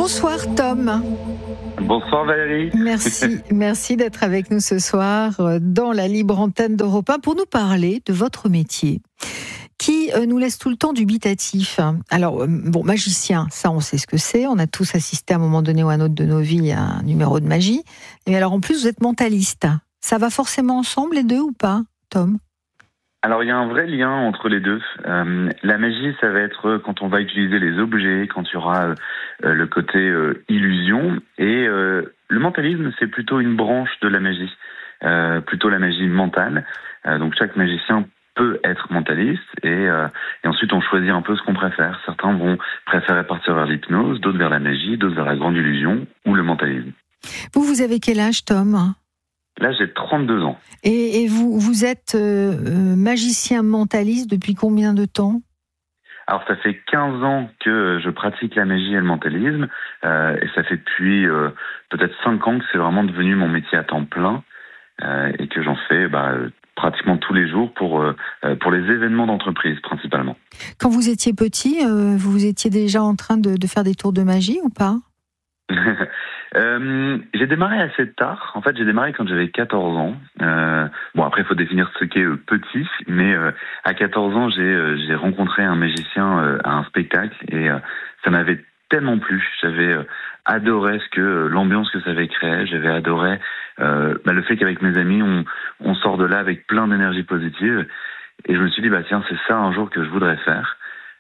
Bonsoir Tom. Bonsoir Valérie. Merci d'être avec nous ce soir dans la libre antenne d'Europe 1 pour nous parler de votre métier qui nous laisse tout le temps dubitatif. Alors, magicien, ça on sait ce que c'est, on a tous assisté à un moment donné ou à un autre de nos vies à un numéro de magie. Et alors en plus vous êtes mentaliste. Ça va forcément ensemble les deux ou pas, Tom ? Alors il y a un vrai lien entre les deux. La magie, ça va être quand on va utiliser les objets, quand il y aura le côté illusion. Et le mentalisme, c'est plutôt une branche de la magie, plutôt la magie mentale. Donc chaque magicien peut être mentaliste et ensuite on choisit un peu ce qu'on préfère. Certains vont préférer partir vers l'hypnose, d'autres vers la magie, d'autres vers la grande illusion ou le mentalisme. Vous avez quel âge, Tom ? Là, j'ai 32 ans. Et vous êtes magicien mentaliste depuis combien de temps ? Alors, ça fait 15 ans que je pratique la magie et le mentalisme. Et ça fait depuis peut-être 5 ans que c'est vraiment devenu mon métier à temps plein. Et que j'en fais pratiquement tous les jours pour les événements d'entreprise, principalement. Quand vous étiez petit, vous étiez déjà en train de faire des tours de magie ou pas ? J'ai démarré assez tard. En fait, j'ai démarré quand j'avais 14 ans. Après, il faut définir ce qu'est petit, mais à 14 ans, j'ai rencontré un magicien à un spectacle et ça m'avait tellement plu. J'avais adoré l'ambiance que ça avait créée. J'avais adoré le fait qu'avec mes amis, on sort de là avec plein d'énergie positive. Et je me suis dit, tiens, c'est ça un jour que je voudrais faire.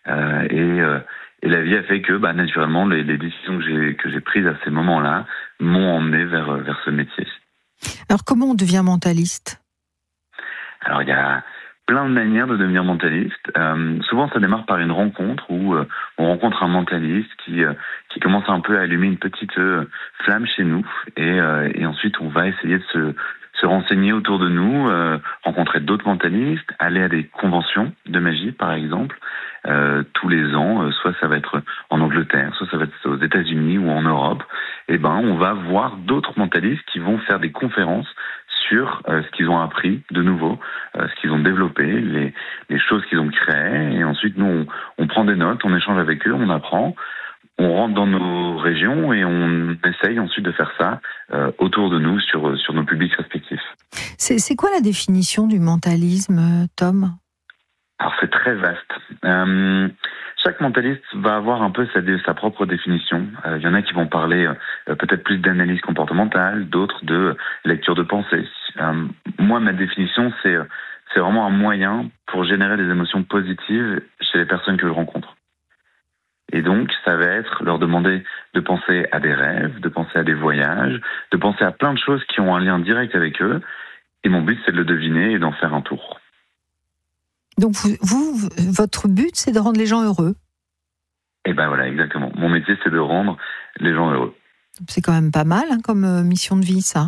Et la vie a fait que, naturellement, les décisions que j'ai prises à ces moments-là m'ont emmené vers ce métier. Alors, comment on devient mentaliste ? Alors, il y a plein de manières de devenir mentaliste. Souvent, ça démarre par une rencontre où on rencontre un mentaliste qui commence un peu à allumer une petite flamme chez nous. Et ensuite, on va essayer de se renseigner autour de nous, rencontrer d'autres mentalistes, aller à des conventions de magie, par exemple, tous les ans. Soit ça va être en Angleterre, soit ça va être aux États-Unis ou en Europe. On va voir d'autres mentalistes qui vont faire des conférences sur ce qu'ils ont appris de nouveau, ce qu'ils ont développé, les choses qu'ils ont créées. Et ensuite, nous, on prend des notes, on échange avec eux, on apprend. On rentre dans nos régions et on essaye ensuite de faire ça autour de nous sur nos publics respectifs. C'est quoi la définition du mentalisme, Tom ? Alors c'est très vaste. Chaque mentaliste va avoir un peu sa propre définition. Il y en a qui vont parler peut-être plus d'analyse comportementale, d'autres de lecture de pensée. Moi, ma définition, c'est vraiment un moyen pour générer des émotions positives chez les personnes que je rencontre. Et donc, ça va être leur demander de penser à des rêves, de penser à des voyages, de penser à plein de choses qui ont un lien direct avec eux. Et mon but, c'est de le deviner et d'en faire un tour. Donc, votre but, c'est de rendre les gens heureux ? Et voilà, exactement. Mon métier, c'est de rendre les gens heureux. C'est quand même pas mal comme mission de vie, ça.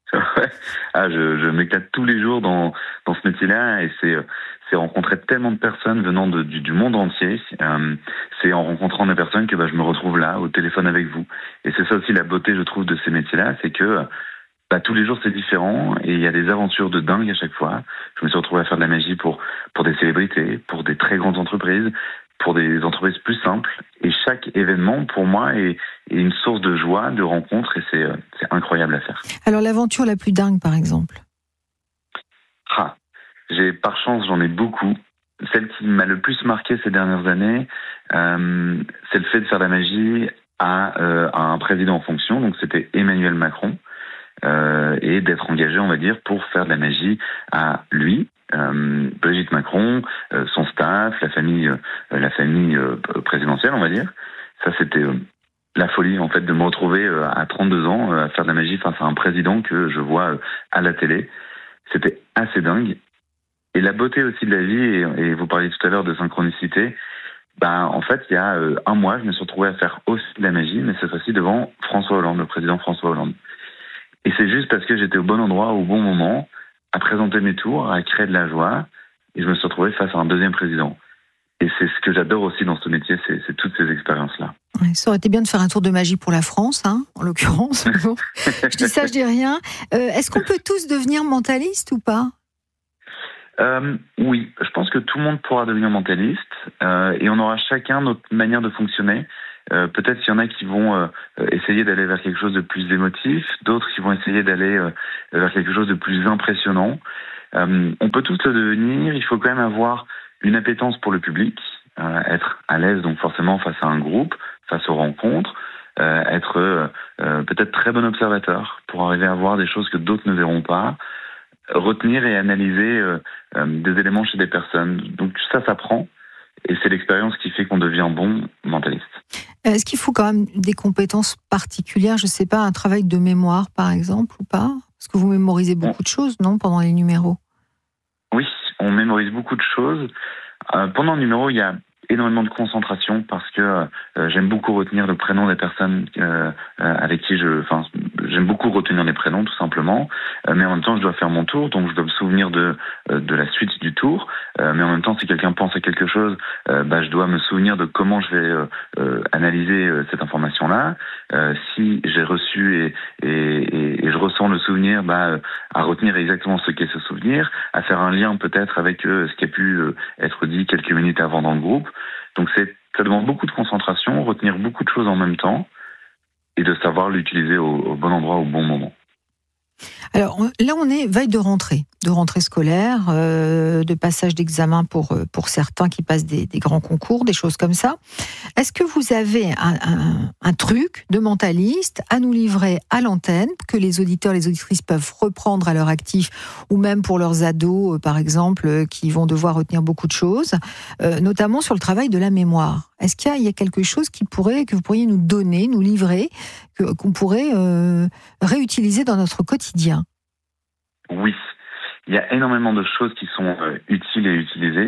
Je m'éclate tous les jours dans ce métier-là et c'est rencontrer tellement de personnes venant du monde entier. C'est en rencontrant des personnes que je me retrouve là, au téléphone avec vous. Et c'est ça aussi la beauté, je trouve, de ces métiers-là, c'est que tous les jours c'est différent et il y a des aventures de dingue à chaque fois. Je me suis retrouvé à faire de la magie pour des célébrités, pour des très grandes entreprises, pour des entreprises plus simples. Et chaque événement, pour moi, est une source de joie, de rencontre, et c'est incroyable à faire. Alors, l'aventure la plus dingue, par exemple ? Par chance, j'en ai beaucoup. Celle qui m'a le plus marqué ces dernières années, c'est le fait de faire de la magie à un président en fonction. Donc, c'était Emmanuel Macron. Et d'être engagé, on va dire, pour faire de la magie à lui, Brigitte Macron, son staff, la famille présidentielle, on va dire. Ça, c'était la folie, en fait, de me retrouver à 32 ans à faire de la magie face à un président que je vois à la télé. C'était assez dingue. Et la beauté aussi de la vie, et vous parliez tout à l'heure de synchronicité, en fait, il y a un mois, je me suis retrouvé à faire aussi de la magie, mais cette fois-ci devant François Hollande, le président François Hollande. Et c'est juste parce que j'étais au bon endroit, au bon moment, à présenter mes tours, à créer de la joie, et je me suis retrouvé face à un deuxième président. Et c'est ce que j'adore aussi dans ce métier, c'est toutes ces expériences-là. Ouais, ça aurait été bien de faire un tour de magie pour la France, en l'occurrence. Bon, je dis ça, je dis rien. Est-ce qu'on peut tous devenir mentalistes ou pas ? Oui, je pense que tout le monde pourra devenir mentaliste, et on aura chacun notre manière de fonctionner. Peut-être qu'il y en a qui vont essayer d'aller vers quelque chose de plus émotif, d'autres qui vont essayer d'aller vers quelque chose de plus impressionnant. On peut tous le devenir, il faut quand même avoir une appétence pour le public, être à l'aise donc forcément face à un groupe, face aux rencontres, être peut-être très bon observateur pour arriver à voir des choses que d'autres ne verront pas, retenir et analyser des éléments chez des personnes. Donc ça s'apprend. Et c'est l'expérience qui fait qu'on devient bon mentaliste. Est-ce qu'il faut quand même des compétences particulières, je ne sais pas, un travail de mémoire par exemple ou pas ? Parce que vous mémorisez beaucoup de choses, non, pendant les numéros ? Oui, on mémorise beaucoup de choses. Pendant le numéro, il y a énormément de concentration parce que j'aime beaucoup retenir le prénom des personnes avec qui j'aime beaucoup retenir les prénoms tout simplement, mais en même temps je dois faire mon tour, donc je dois me souvenir de la suite du tour, mais en même temps si quelqu'un pense à quelque chose, je dois me souvenir de comment je vais analyser cette information-là. Si j'ai reçu et je ressens le souvenir, à retenir exactement ce qu'est ce souvenir, à faire un lien peut-être avec ce qui a pu être dit quelques minutes avant dans le groupe. Donc ça demande beaucoup de concentration, retenir beaucoup de choses en même temps et de savoir l'utiliser au bon endroit, au bon moment. Alors là, on est veille de rentrée scolaire, de passage d'examen pour certains qui passent des grands concours, des choses comme ça. Est-ce que vous avez un truc de mentaliste à nous livrer à l'antenne, que les auditeurs, les auditrices peuvent reprendre à leur actif, ou même pour leurs ados, par exemple, qui vont devoir retenir beaucoup de choses, notamment sur le travail de la mémoire? Est-ce qu'il y a quelque chose que vous pourriez nous donner, nous livrer, qu'on pourrait réutiliser dans notre quotidien? Oui, il y a énormément de choses qui sont utiles et utilisées.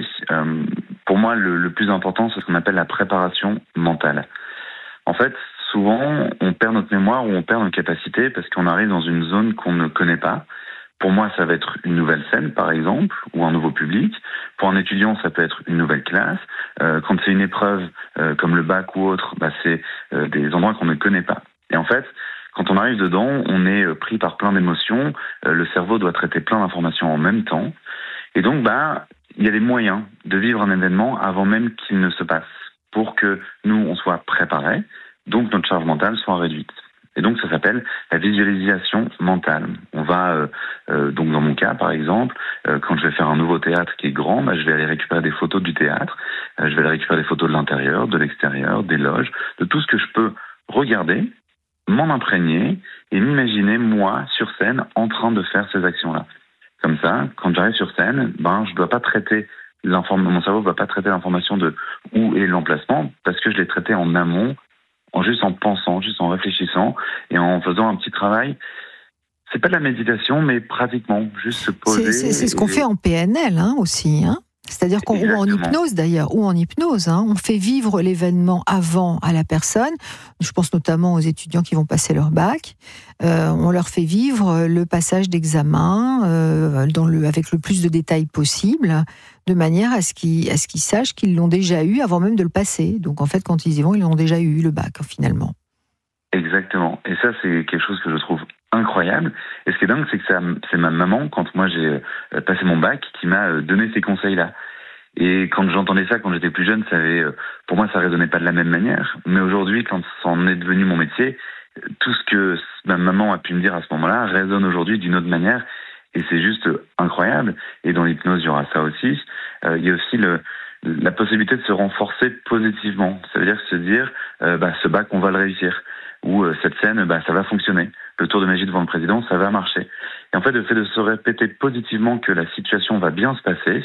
Pour moi, le plus important, c'est ce qu'on appelle la préparation mentale. En fait, souvent, on perd notre mémoire ou on perd notre capacité parce qu'on arrive dans une zone qu'on ne connaît pas. Pour moi, ça va être une nouvelle scène, par exemple, ou un nouveau public. Pour un étudiant, ça peut être une nouvelle classe. Quand c'est une épreuve comme le bac ou autre, c'est des endroits qu'on ne connaît pas. Et en fait, quand on arrive dedans, on est pris par plein d'émotions. Le cerveau doit traiter plein d'informations en même temps. Et donc, il y a des moyens de vivre un événement avant même qu'il ne se passe, pour que nous, on soit préparés, donc notre charge mentale soit réduite. Et donc, ça s'appelle la visualisation mentale. On va, donc dans mon cas, par exemple, quand je vais faire un nouveau théâtre qui est grand, je vais aller récupérer des photos du théâtre, je vais aller récupérer des photos de l'intérieur, de l'extérieur, des loges, de tout ce que je peux regarder, m'en imprégner et m'imaginer, moi, sur scène, en train de faire ces actions-là. Comme ça, quand j'arrive sur scène, je dois pas traiter mon cerveau ne va pas traiter l'information de où est l'emplacement, parce que je l'ai traité en amont, juste en pensant, juste en réfléchissant et en faisant un petit travail. C'est pas de la méditation, mais pratiquement, juste se poser. C'est ce qu'on fait en PNL aussi. C'est-à-dire ou en hypnose d'ailleurs, on fait vivre l'événement avant à la personne. Je pense notamment aux étudiants qui vont passer leur bac. On leur fait vivre le passage d'examen avec le plus de détails possible, de manière à ce qu'ils sachent qu'ils l'ont déjà eu avant même de le passer. Donc en fait, quand ils y vont, ils l'ont déjà eu le bac finalement. Exactement. Et ça, c'est quelque chose que je trouve incroyable. Et ce qui est dingue, c'est que c'est ma maman, quand moi j'ai passé mon bac, qui m'a donné ces conseils-là. Et quand j'entendais ça, quand j'étais plus jeune, pour moi, ça résonnait pas de la même manière. Mais aujourd'hui, quand ça en est devenu mon métier, tout ce que ma maman a pu me dire à ce moment-là résonne aujourd'hui d'une autre manière. Et c'est juste incroyable. Et dans l'hypnose, il y aura ça aussi. Il y a aussi la possibilité de se renforcer positivement. Ça veut dire se dire, ce bac, on va le réussir. Ou cette scène, ça va fonctionner. Le tour de magie devant le président, ça va marcher. Et en fait, le fait de se répéter positivement que la situation va bien se passer,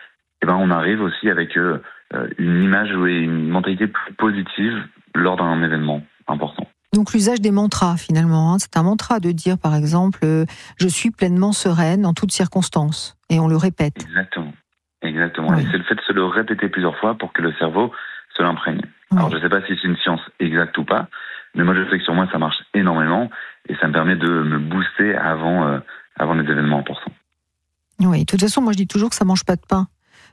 on arrive aussi avec une image ou une mentalité plus positive lors d'un événement important. Donc l'usage des mantras finalement, c'est un mantra de dire par exemple je suis pleinement sereine en toutes circonstances et on le répète. Exactement. Oui. Et c'est le fait de se le répéter plusieurs fois pour que le cerveau se l'imprègne. Oui. Alors je ne sais pas si c'est une science exacte ou pas, mais moi je sais que sur moi ça marche énormément et ça me permet de me booster avant les événements importants. Oui, de toute façon moi je dis toujours que ça mange pas de pain.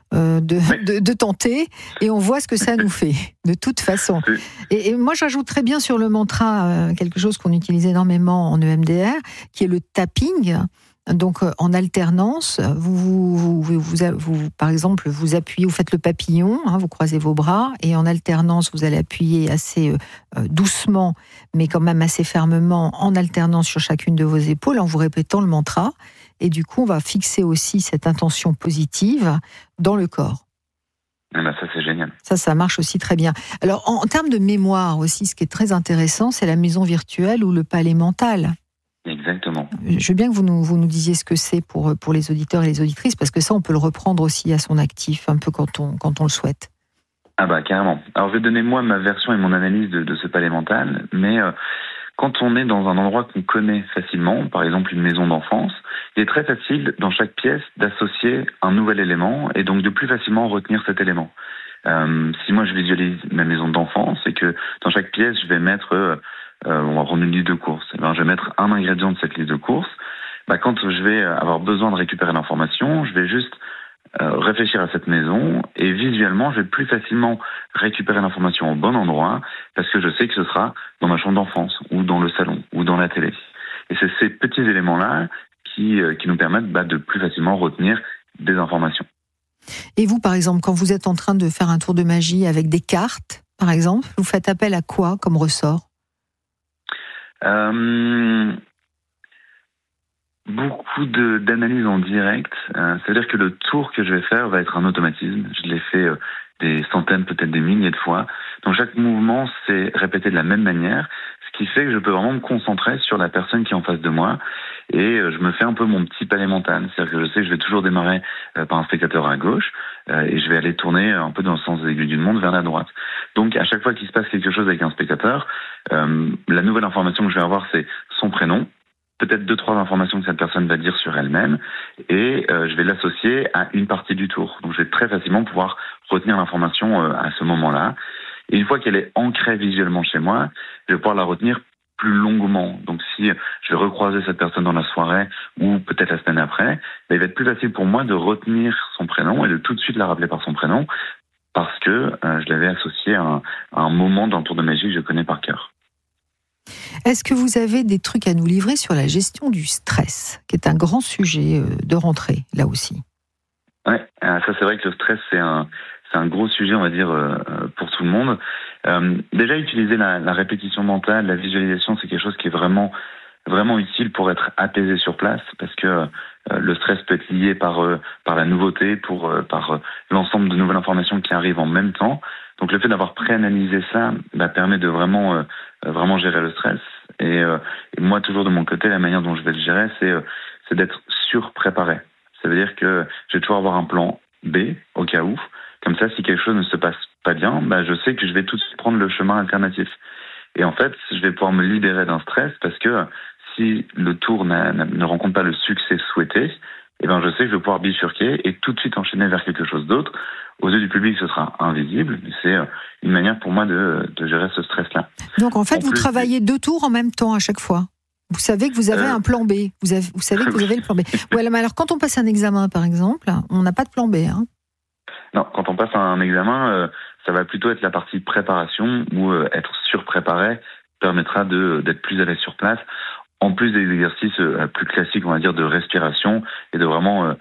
De tenter et on voit ce que ça nous fait de toute façon. Et moi j'ajouterais bien sur le mantra quelque chose qu'on utilise énormément en EMDR qui est le tapping. Donc, en alternance, par exemple, vous appuyez, vous faites le papillon, vous croisez vos bras, et en alternance, vous allez appuyer assez doucement, mais quand même assez fermement, en alternance sur chacune de vos épaules, en vous répétant le mantra. Et du coup, on va fixer aussi cette intention positive dans le corps. Ah ben ça, c'est génial. Ça marche aussi très bien. Alors, en termes de mémoire aussi, ce qui est très intéressant, c'est la maison virtuelle ou le palais mental. Exactement. Je veux bien que vous nous disiez ce que c'est pour les auditeurs et les auditrices, parce que ça, on peut le reprendre aussi à son actif, un peu quand on le souhaite. Ah bah carrément. Alors je vais donner moi ma version et mon analyse de ce palais mental, mais quand on est dans un endroit qu'on connaît facilement, par exemple une maison d'enfance, il est très facile dans chaque pièce d'associer un nouvel élément et donc de plus facilement retenir cet élément. Si moi je visualise ma maison d'enfance et que dans chaque pièce je vais mettre on va prendre une liste de courses. Je vais mettre un ingrédient de cette liste de courses. Quand je vais avoir besoin de récupérer l'information, je vais juste réfléchir à cette maison et visuellement, je vais plus facilement récupérer l'information au bon endroit parce que je sais que ce sera dans ma chambre d'enfance ou dans le salon ou dans la télé. Et c'est ces petits éléments-là qui nous permettent de plus facilement retenir des informations. Et vous, par exemple, quand vous êtes en train de faire un tour de magie avec des cartes, par exemple, vous faites appel à quoi comme ressort ? Beaucoup d'analyse en direct. C'est-à-dire que le tour que je vais faire va être un automatisme. Je l'ai fait des centaines, peut-être des milliers de fois. Donc chaque mouvement, c'est répété de la même manière, ce qui fait que je peux vraiment me concentrer sur la personne qui est en face de moi et je me fais un peu mon petit palais mental. C'est-à-dire que je sais que je vais toujours démarrer par un spectateur à gauche et je vais aller tourner un peu dans le sens des aiguilles d'une montre vers la droite. Donc à chaque fois qu'il se passe quelque chose avec un spectateur, la nouvelle information que je vais avoir, c'est son prénom, peut-être 2-3 informations que cette personne va dire sur elle-même, et je vais l'associer à une partie du tour. Donc je vais très facilement pouvoir retenir l'information à ce moment-là. Et une fois qu'elle est ancrée visuellement chez moi, je vais pouvoir la retenir plus longuement. Donc si je vais recroiser cette personne dans la soirée, ou peut-être la semaine après, il va être plus facile pour moi de retenir son prénom et de tout de suite la rappeler par son prénom, parce que je l'avais associé à un moment dans le tour de magie que je connais par cœur. Est-ce que vous avez des trucs à nous livrer sur la gestion du stress, qui est un grand sujet de rentrée, là aussi ? Ouais, ça c'est vrai que le stress, c'est un gros sujet, on va dire, pour tout le monde. Déjà, utiliser la répétition mentale, la visualisation, c'est quelque chose qui est vraiment, vraiment utile pour être apaisé sur place, parce que le stress peut être lié par la nouveauté, par l'ensemble de nouvelles informations qui arrivent en même temps. Donc le fait d'avoir préanalysé ça permet de vraiment gérer le stress. Et moi, toujours de mon côté, la manière dont je vais le gérer, c'est d'être surpréparé. Ça veut dire que je vais toujours avoir un plan B au cas où. Comme ça, si quelque chose ne se passe pas bien, je sais que je vais tout de suite prendre le chemin alternatif. Et en fait, je vais pouvoir me libérer d'un stress parce que si le tour ne rencontre pas le succès souhaité, je sais que je vais pouvoir bifurquer et tout de suite enchaîner vers quelque chose d'autre. Aux yeux du public, ce sera invisible, mais c'est une manière pour moi de gérer ce stress-là. Donc en fait, vous travaillez 2 tours en même temps à chaque fois. Vous savez que vous avez un plan B. Vous savez que vous avez le plan B. Ouais, mais alors quand on passe un examen, par exemple, on n'a pas de plan B. Non, quand on passe un examen, ça va plutôt être la partie préparation où être surpréparé permettra d'être plus à l'aise sur place. En plus des exercices plus classiques, on va dire, de respiration et de vraiment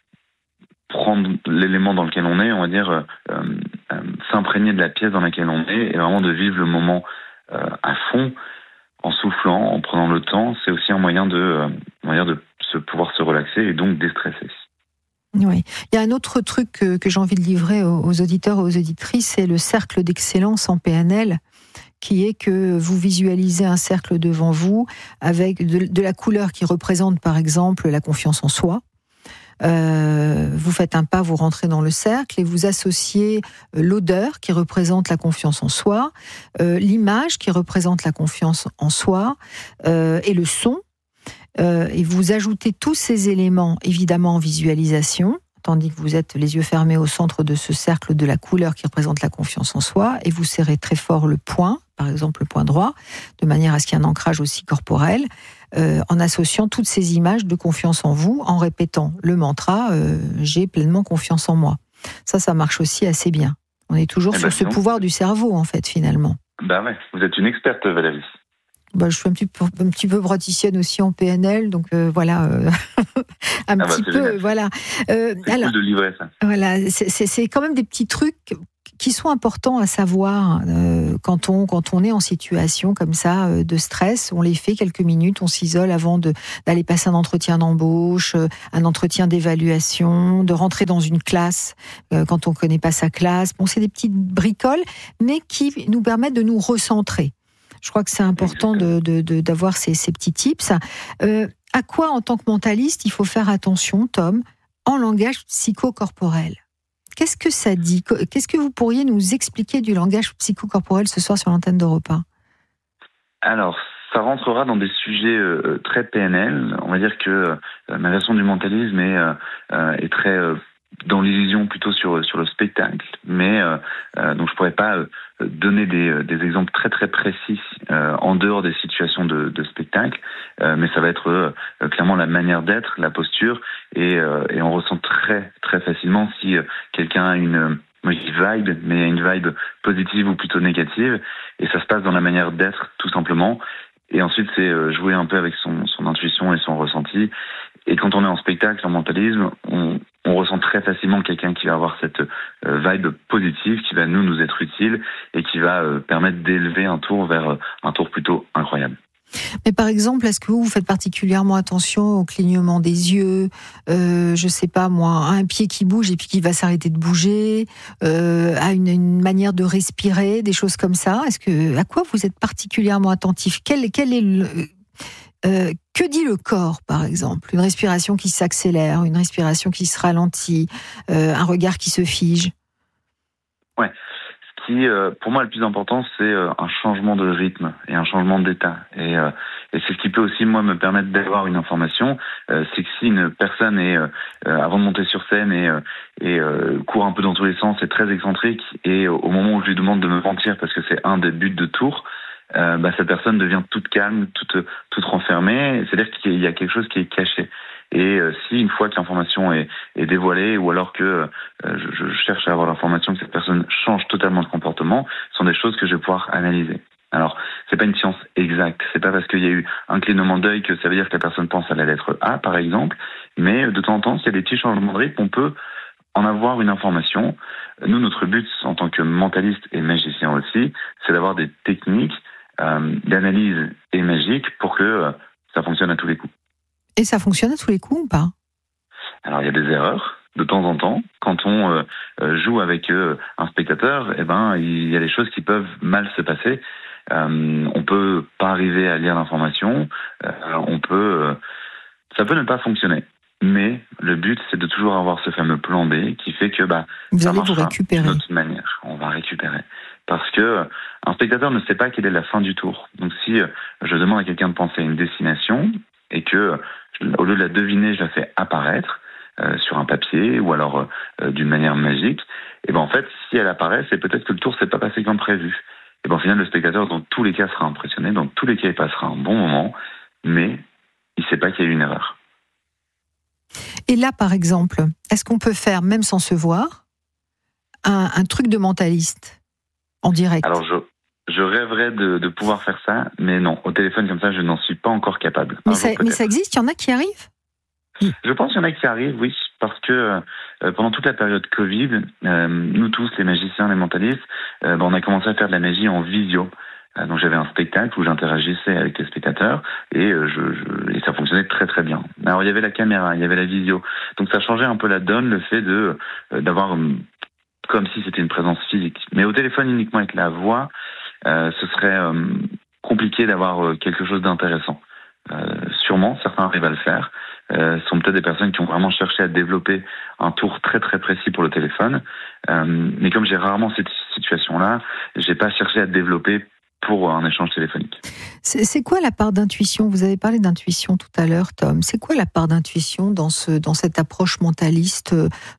prendre l'élément dans lequel on est, on va dire, s'imprégner de la pièce dans laquelle on est et vraiment de vivre le moment à fond, en soufflant, en prenant le temps. C'est aussi un moyen de pouvoir se relaxer et donc déstresser. Oui. Il y a un autre truc que j'ai envie de livrer aux auditeurs et aux auditrices, c'est le cercle d'excellence en PNL, qui est que vous visualisez un cercle devant vous avec de la couleur qui représente par exemple la confiance en soi. Vous faites un pas, vous rentrez dans le cercle et vous associez l'odeur qui représente la confiance en soi, l'image qui représente la confiance en soi et le son. Et vous ajoutez tous ces éléments évidemment en visualisation, tandis que vous êtes les yeux fermés au centre de ce cercle de la couleur qui représente la confiance en soi, et vous serrez très fort le poing, par exemple le poing droit, de manière à ce qu'il y ait un ancrage aussi corporel, en associant toutes ces images de confiance en vous, en répétant le mantra « j'ai pleinement confiance en moi ». Ça marche aussi assez bien. On est toujours sur ce pouvoir du cerveau, en fait, finalement. Ouais, vous êtes une experte, Valérie. Je suis un petit peu praticienne aussi en PNL, donc voilà. petit peu, génial. Voilà. C'est cool de livrer ça. Voilà, c'est quand même des petits trucs qui sont importants à savoir quand on est en situation comme ça de stress. On les fait quelques minutes, on s'isole avant d'aller passer un entretien d'embauche, un entretien d'évaluation, de rentrer dans une classe quand on connaît pas sa classe. Bon, c'est des petites bricoles, mais qui nous permettent de nous recentrer. Je crois que c'est important d'avoir ces petits tips. À quoi, en tant que mentaliste, il faut faire attention, Tom, en langage psychocorporel? Qu'est-ce que ça dit? Qu'est-ce que vous pourriez nous expliquer du langage psychocorporel ce soir sur l'antenne d'Europe 1? Alors, ça rentrera dans des sujets très PNL. On va dire que ma version du mentalisme est très dans l'illusion plutôt sur le spectacle. Mais donc je pourrais pas donner des exemples très très précis en dehors des situations de spectacle. Mais ça va être clairement la manière d'être, la posture, et on ressent très très facilement si quelqu'un a une vibe, mais une vibe positive ou plutôt négative, et ça se passe dans la manière d'être tout simplement. Et ensuite c'est jouer un peu avec son intuition et son ressenti. Et quand on est en spectacle, en mentalisme, on ressent très facilement quelqu'un qui va avoir cette vibe positive, qui va nous être utile et qui va permettre d'élever un tour vers un tour plutôt incroyable. Mais par exemple, est-ce que vous faites particulièrement attention au clignement des yeux, je sais pas moi, à un pied qui bouge et puis qui va s'arrêter de bouger, à une manière de respirer, des choses comme ça? À quoi vous êtes particulièrement attentif? Quel est que dit le corps, par exemple? Une respiration qui s'accélère, une respiration qui se ralentit, un regard qui se fige? Ouais. Ce qui, pour moi, le plus important, c'est un changement de rythme et un changement d'état. Et c'est ce qui peut aussi, moi, me permettre d'avoir une information. C'est que si une personne est, avant de monter sur scène, et court un peu dans tous les sens, est très excentrique, et au moment où je lui demande de me mentir, parce que c'est un des buts de tour, cette personne devient toute calme, toute renfermée. C'est-à-dire qu'il y a quelque chose qui est caché. Et si une fois que l'information est dévoilée, ou alors que je cherche à avoir l'information que cette personne change totalement de comportement, ce sont des choses que je vais pouvoir analyser. Alors, c'est pas une science exacte. C'est pas parce qu'il y a eu un clignement d'œil que ça veut dire que la personne pense à la lettre A, par exemple. Mais de temps en temps, s'il y a des petits changements de rythme, on peut en avoir une information. Nous, notre but, en tant que mentaliste et magicien aussi, c'est d'avoir des techniques d'analyse et magique pour que ça fonctionne à tous les coups. Et ça fonctionne à tous les coups ou pas? Alors, il y a des erreurs de temps en temps. Quand on joue avec un spectateur, il y a des choses qui peuvent mal se passer. On peut pas arriver à lire l'information. Ça peut ne pas fonctionner. Mais le but, c'est de toujours avoir ce fameux plan B qui fait que vous allez vous récupérer d'une autre manière. On va récupérer. Parce que un spectateur ne sait pas quelle est la fin du tour. Donc si je demande à quelqu'un de penser à une destination et que, au lieu de la deviner, je la fais apparaître sur un papier ou alors d'une manière magique, en fait, si elle apparaît, c'est peut-être que le tour s'est pas passé comme prévu. Au final, le spectateur, dans tous les cas, sera impressionné. Dans tous les cas, il passera un bon moment, mais il sait pas qu'il y a eu une erreur. Et là, par exemple, est-ce qu'on peut faire, même sans se voir, un truc de mentaliste en direct? Alors, je rêverais de pouvoir faire ça, mais non, au téléphone comme ça, je n'en suis pas encore capable. Mais ça existe, il y en a qui arrivent? Je pense qu'il y en a qui arrivent, oui, parce que pendant toute la période Covid, nous tous, les magiciens, les mentalistes, on a commencé à faire de la magie en visio. Donc j'avais un spectacle où j'interagissais avec les spectateurs et ça fonctionnait très très bien. Alors il y avait la caméra, il y avait la visio, donc ça changeait un peu la donne, le fait d'avoir comme si c'était une présence physique. Mais au téléphone uniquement avec la voix, ce serait compliqué d'avoir quelque chose d'intéressant. Sûrement, certains arrivent à le faire. Ce sont peut-être des personnes qui ont vraiment cherché à développer un tour très très précis pour le téléphone. Mais comme j'ai rarement cette situation-là, j'ai pas cherché à développer pour un échange téléphonique. C'est quoi la part d'intuition? Vous avez parlé d'intuition tout à l'heure, Tom. C'est quoi la part d'intuition dans cette approche mentaliste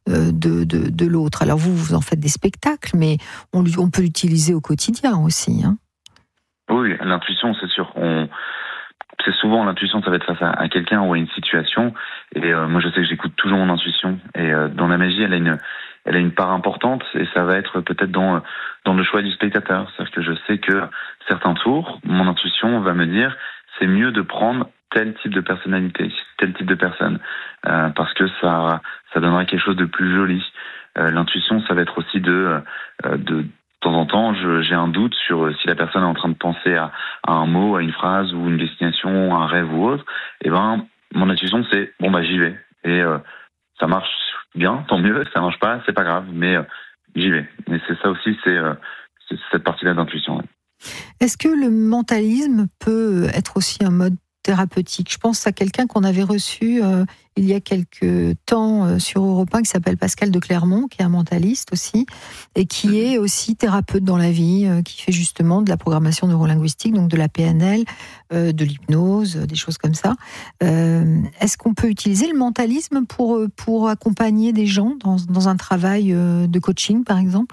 de l'autre? Alors vous en faites des spectacles, mais on peut l'utiliser au quotidien aussi, hein? Oui, l'intuition, c'est sûr. C'est souvent l'intuition, ça va être face à quelqu'un ou à une situation. Et moi, je sais que j'écoute toujours mon intuition. Et dans la magie, elle a une part importante. Et ça va être peut-être dans le choix du spectateur. C'est-à-dire que je sais que certains tours, mon intuition va me dire c'est mieux de prendre tel type de personnalité, tel type de personne, parce que ça donnerait quelque chose de plus joli. L'intuition, ça va être aussi de temps en temps, j'ai un doute sur si la personne est en train de penser à un mot, à une phrase ou une destination, un rêve ou autre. Et ben, mon intuition, c'est bon bah j'y vais. Et ça marche bien, tant mieux. Ça marche pas, c'est pas grave, mais j'y vais. Et c'est ça aussi, c'est cette partie-là d'intuition. Ouais. Est-ce que le mentalisme peut être aussi un mode thérapeutique? Je pense à quelqu'un qu'on avait reçu il y a quelques temps sur Europe 1 qui s'appelle Pascal de Clermont, qui est un mentaliste aussi, et qui est aussi thérapeute dans la vie, qui fait justement de la programmation neurolinguistique, donc de la PNL, de l'hypnose, des choses comme ça. Est-ce qu'on peut utiliser le mentalisme pour accompagner des gens dans un travail de coaching, par exemple?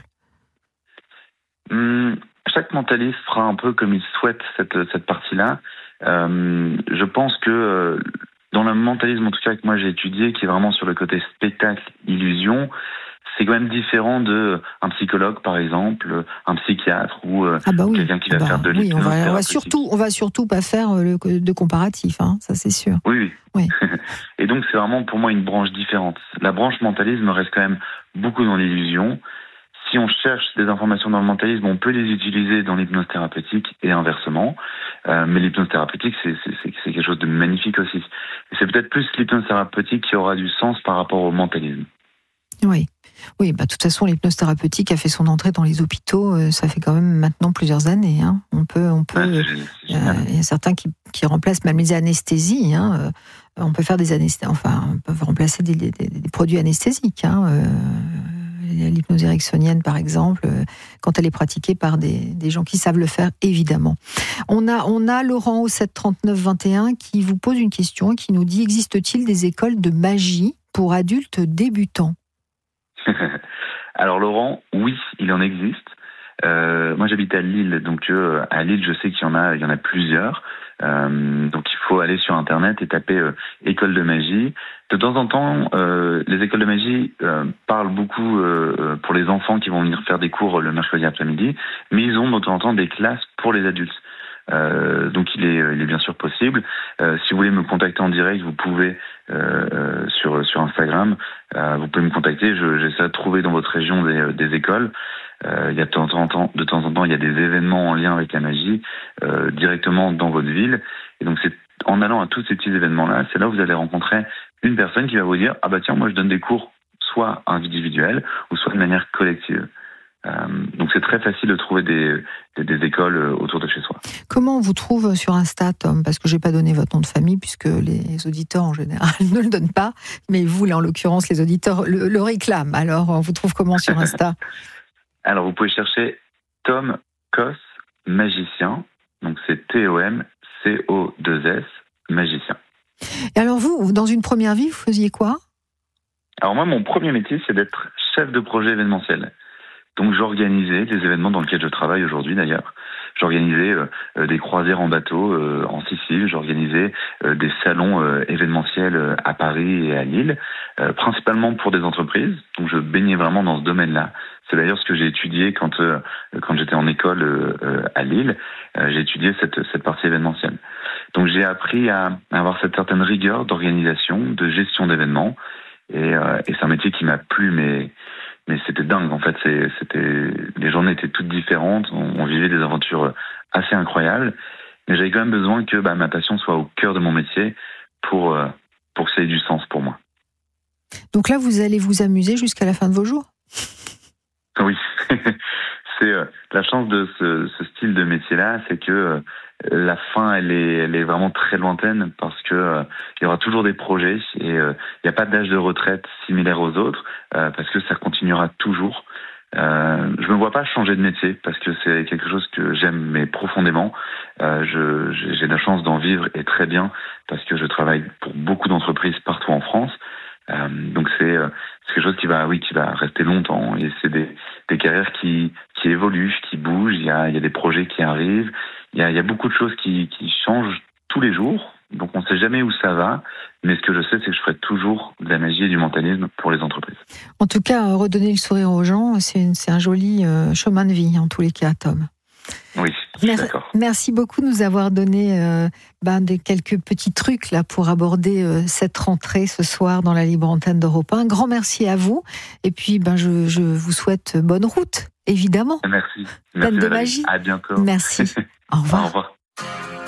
Chaque mentaliste fera un peu comme il souhaite cette partie-là. Je pense que dans le mentalisme, en tout cas que moi j'ai étudié, qui est vraiment sur le côté spectacle, illusion, c'est quand même différent de un psychologue par exemple, un psychiatre ou quelqu'un qui va faire de l'hypnose. On va surtout pas faire de comparatif, hein, ça c'est sûr. Oui. Et donc c'est vraiment pour moi une branche différente. La branche mentalisme reste quand même beaucoup dans l'illusion. Si on cherche des informations dans le mentalisme, on peut les utiliser dans l'hypnose thérapeutique et inversement. Mais l'hypnose thérapeutique, c'est quelque chose de magnifique aussi. Et c'est peut-être plus l'hypnose thérapeutique qui aura du sens par rapport au mentalisme. Oui, de toute façon, l'hypnose thérapeutique a fait son entrée dans les hôpitaux. Ça fait quand même maintenant plusieurs années. Hein. On peut. Il y a certains qui remplacent même les anesthésies. Hein. On peut faire des anesthésies. Enfin, on peut remplacer des produits anesthésiques. Hein. L'hypnose ericksonienne, par exemple, quand elle est pratiquée par des gens qui savent le faire, évidemment. On a Laurent au 739-21 qui vous pose une question et qui nous dit: existe-t-il des écoles de magie pour adultes débutants? Alors Laurent, oui, il en existe. Moi j'habite à Lille, donc à Lille je sais qu'il y en a plusieurs. Donc il faut aller sur internet et taper école de magie. De temps en temps, les écoles de magie parlent beaucoup pour les enfants qui vont venir faire des cours le mercredi après-midi, mais ils ont de temps en temps des classes pour les adultes. Donc il est bien sûr possible. Si vous voulez me contacter en direct, vous pouvez sur Instagram. Vous pouvez me contacter. J'essaie de trouver dans votre région des écoles. Il y a de temps en temps, il y a des événements en lien avec la magie directement dans votre ville. Et donc c'est en allant à tous ces petits événements-là, c'est là où vous allez rencontrer une personne qui va vous dire: ah bah tiens, moi je donne des cours soit individuels ou soit de manière collective. Donc c'est très facile de trouver des écoles autour de chez soi. Comment on vous trouve sur Insta, Tom? Parce que je n'ai pas donné votre nom de famille, puisque les auditeurs en général ne le donnent pas, mais vous, là, en l'occurrence, les auditeurs le réclament. Alors, on vous trouve comment sur Insta? Alors, vous pouvez chercher Tom Kos Magicien, donc c'est TOMCO2S Magicien. Et alors vous, dans une première vie, vous faisiez quoi? Alors moi, mon premier métier, c'est d'être chef de projet événementiel. Donc j'organisais les événements dans lesquels je travaille aujourd'hui d'ailleurs. J'organisais des croisières en bateau en Sicile, j'organisais des salons événementiels à Paris et à Lille, principalement pour des entreprises. Donc je baignais vraiment dans ce domaine-là. C'est d'ailleurs ce que j'ai étudié quand j'étais en école à Lille. J'ai étudié cette partie événementielle. Donc j'ai appris à avoir cette certaine rigueur d'organisation, de gestion d'événements. Et c'est un métier qui m'a plu, mais c'était dingue. En fait, les journées étaient toutes différentes. On vivait des aventures assez incroyables. Mais j'avais quand même besoin que ma passion soit au cœur de mon métier pour que ça ait du sens pour moi. Donc là, vous allez vous amuser jusqu'à la fin de vos jours? Oui. C'est la chance de ce style de métier-là, c'est que la fin, elle est vraiment très lointaine parce que il y aura toujours des projets et il n'y a pas d'âge de retraite similaire aux autres parce que ça continuera toujours. Je me vois pas changer de métier parce que c'est quelque chose que j'aime mais profondément. J'ai la chance d'en vivre et très bien parce que je travaille pour beaucoup d'entreprises partout en France. Donc c'est quelque chose qui va rester longtemps et c'est des carrières qui évoluent, qui bougent. Il y a des projets qui arrivent. Il y a beaucoup de choses qui changent tous les jours. Donc on ne sait jamais où ça va, mais ce que je sais, c'est que je ferai toujours de la magie et du mentalisme pour les entreprises. En tout cas, redonner le sourire aux gens, c'est un joli chemin de vie en tous les cas, Tom. Oui, je suis d'accord. Merci beaucoup de nous avoir donné quelques petits trucs là pour aborder cette rentrée ce soir dans la libre antenne d'Europe 1. Un grand merci à vous. Et puis, je vous souhaite bonne route, évidemment. Merci. Pleine de magie. À bientôt. Merci. Au revoir. Au revoir.